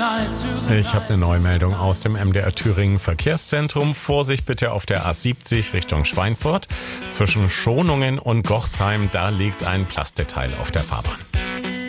Ich habe eine Neumeldung aus dem MDR Thüringen Verkehrszentrum. Vorsicht bitte auf der A70 Richtung Schweinfurt. Zwischen Schonungen und Gochsheim, da liegt ein Plasteteil auf der Fahrbahn.